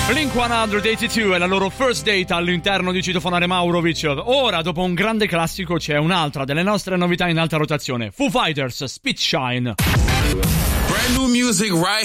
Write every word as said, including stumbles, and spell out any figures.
Blink centottantadue è la loro first date all'interno di Citofonare Maurovic. Ora, dopo un grande classico, c'è un'altra delle nostre novità in alta rotazione. Foo Fighters, Spit Shine. Brand new music right